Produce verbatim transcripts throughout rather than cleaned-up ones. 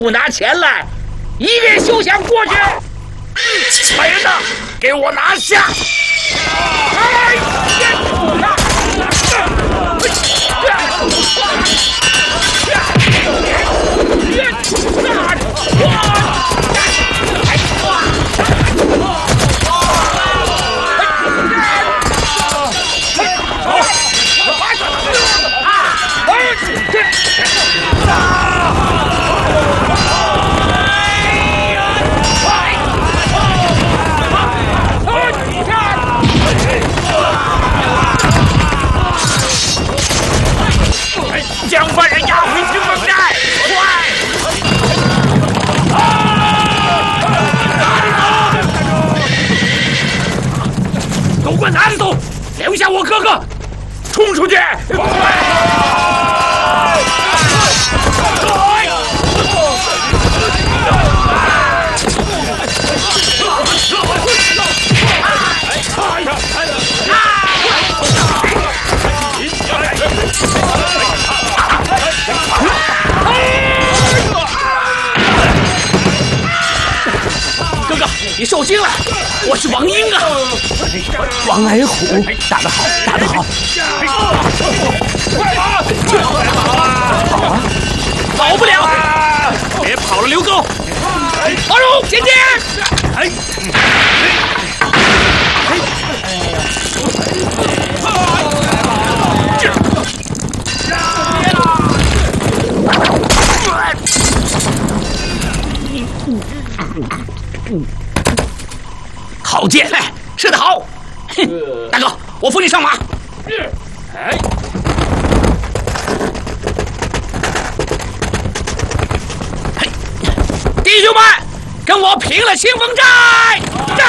不拿钱来，一便休想过去。来人呐，给我拿下！哎呀！ 将犯人押回清风寨，快！都给我拿着走，留下我哥哥！冲出去！哥哥，你受惊了！我是王英啊， 王矮虎，打得好，打得好！ 快跑！ 跑啊！ 跑不了！别跑了，刘沟！阿荣，前进！哎！好剑，射得好！哼，大哥，我扶你上马。哎，嘿，弟兄们，跟我平了清风寨！战！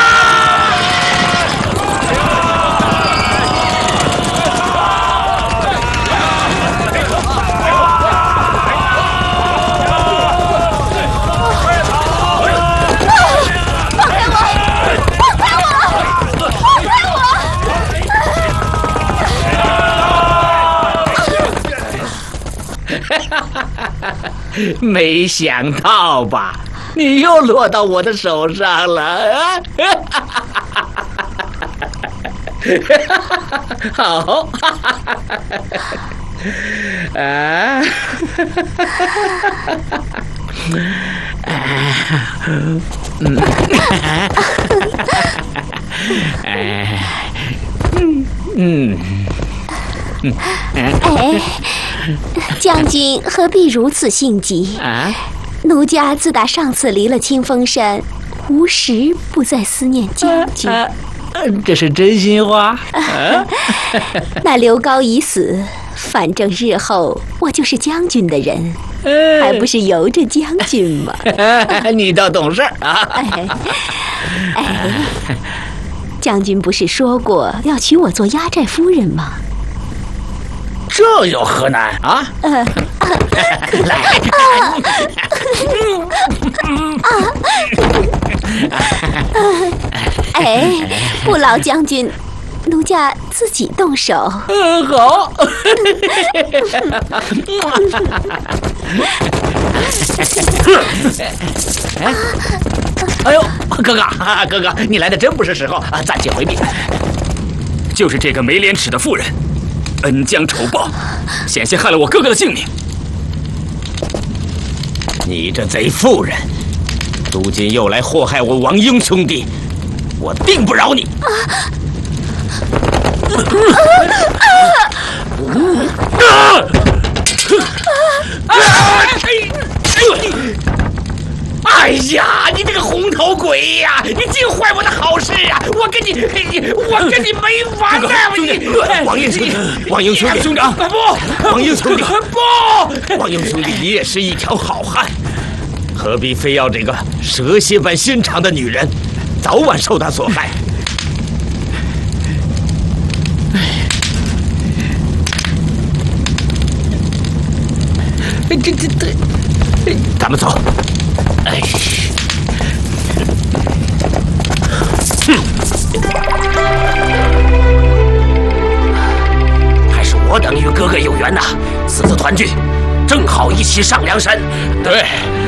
没想到吧，你又落到我的手上了。好，啊，嗯嗯嗯， 哎。将军何必如此心急啊？奴家自打上次离了清风山，无时不在思念将军。啊啊、这是真心话。啊、 那刘高已死，反正日后我就是将军的人，嗯、还不是由着将军吗？ 你倒懂事啊！ 哎，哎，将军不是说过要娶我做压寨夫人吗？ 这有何难啊？呃啊、来， 哎，不劳将军，奴家自己动手。 嗯，好。哎呦，哥哥，哥哥，你来的真不是时候啊！暂且回避。就是这个没廉耻的妇人。恩将仇报，险些害了我哥哥的性命。你这贼妇人，如今又来祸害我王英兄弟，我定不饶你！哎呀，你这个红头鬼呀！你竟坏我的好事啊！我跟你，我跟你没完的！ 兄弟，王英兄弟，王英兄弟， 兄长，不， 王英兄弟， 不， 王英兄弟，你也是一条好汉，何必非要这个蛇蝎般心肠的女人，早晚受她所害？ 这这这， 咱们走。哎， 哼，还我等与哥哥有缘呐，此次团聚，正好一起上梁山。 对，